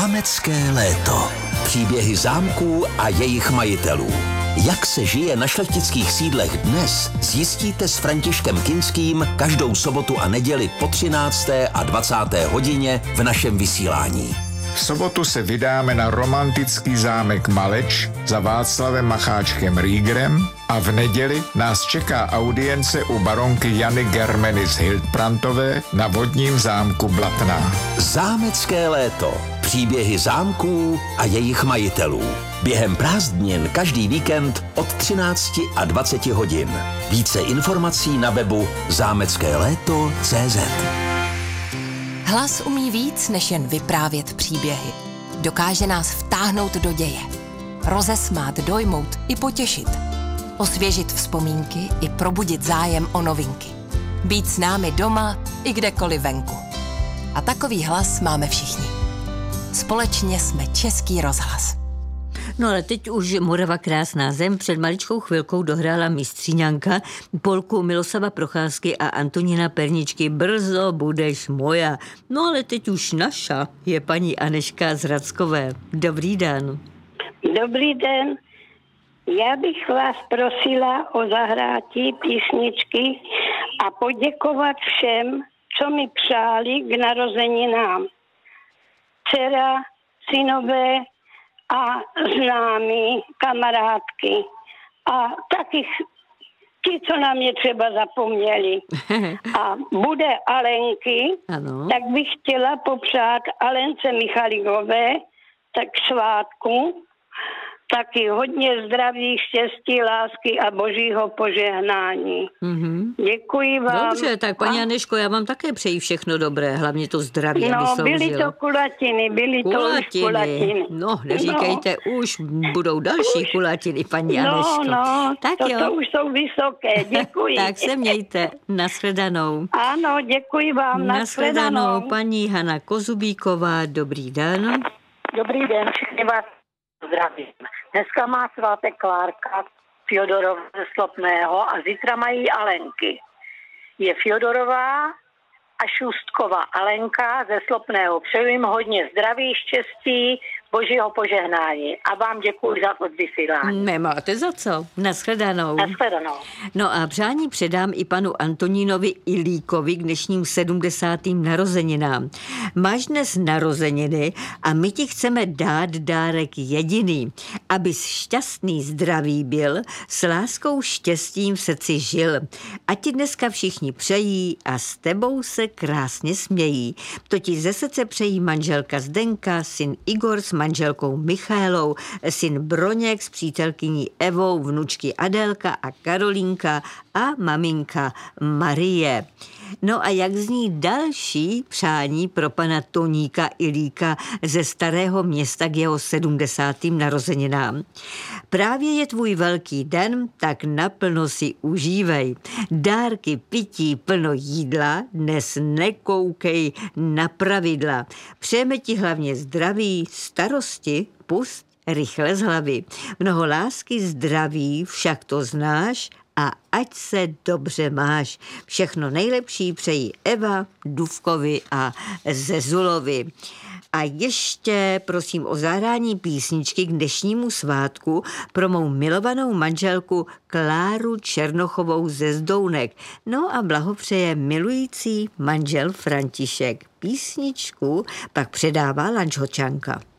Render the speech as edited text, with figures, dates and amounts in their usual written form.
Zámecké léto. Příběhy zámků a jejich majitelů. Jak se žije na šlechtických sídlech dnes, zjistíte s Františkem Kinským každou sobotu a neděli po 13. a 20. hodině v našem vysílání. V sobotu se vydáme na romantický zámek Maleč za Václavem Macháčkem Riegerem a v neděli nás čeká audience u baronky Jany Germeny z Hildbrandtové na vodním zámku Blatná. Zámecké léto. Příběhy zámků a jejich majitelů. Během prázdnin každý víkend od 13 a 20 hodin. Více informací na webu zámeckéléto.cz. Hlas umí víc, než jen vyprávět příběhy. Dokáže nás vtáhnout do děje. Rozesmát, dojmout i potěšit. Osvěžit vzpomínky i probudit zájem o novinky. Být s námi doma i kdekoliv venku. A takový hlas máme všichni. Společně jsme Český rozhlas. No ale teď už Morava krásná zem před maličkou chvilkou dohrála mistříňanka polku Miloslava Procházky a Antonína Perničky Brzo budeš moja. No ale teď už naša je paní Anežka z Hradskové. Dobrý den. Dobrý den. Já bych vás prosila o zahrátí písničky a poděkovat všem, co mi přáli k narozeninám. Dcera, synové a známí, kamarádky. A taky ti, co na mě třeba zapomněli. A bude Alenky, ano. Tak bych chtěla popřát Alence Michalikové tak svátku, taky hodně zdraví, štěstí, lásky a božího požehnání. Mm-hmm. Děkuji vám. Dobře, tak paní Anežko, já vám také přeji všechno dobré, hlavně to zdraví, aby sloužilo. Byly to kulatiny. No, neříkejte, už budou další kulatiny, paní Anežko. Tak to už jsou vysoké, děkuji. Tak se mějte, nashledanou. Ano, děkuji vám, nashledanou. Paní Hana Kozubíková, dobrý den. Dobrý den, všichni vás zdravím. Dneska má svátek Klárka Fjodorová ze Slopného a zítra mají Alenky. Je Fjodorová a Šustková Alenka ze Slopného. Přeju jim hodně zdraví, štěstí, božího požehnání. A vám děkuji za odvysílání. Nemáte za co. Nashledanou. Nashledanou. No a přání předám i panu Antonínovi Ilíkovi k dnešním 70. narozeninám. Máš dnes narozeniny a my ti chceme dát dárek jediný. Abys šťastný, zdravý byl, s láskou, štěstím v srdci žil. A ti dneska všichni přejí a s tebou se krásně smějí. To ti ze srdce přejí manželka Zdenka, syn Igor s manželkou Michaelou, syn Broněk s přítelkyní Evou, vnučky Adélka a Karolínka a maminka Marie. No a jak zní další přání pro pana Toníka Ilíka ze Starého Města k jeho 70. narozeninám. Právě je tvůj velký den, tak naplno si užívej. Dárky, pití, plno jídla, dnes nekoukej na pravidla. Přejeme ti hlavně zdraví, starosti, pust rychle z hlavy. Mnoho lásky, zdraví, však to znáš, a ať se dobře máš. Všechno nejlepší přejí Eva, Duvkovi a Zezulovi. A ještě prosím o zahrání písničky k dnešnímu svátku pro mou milovanou manželku Kláru Černochovou ze Zdounek. No a blahopřeje milující manžel František. Písničku pak předává Lanč Hočanka.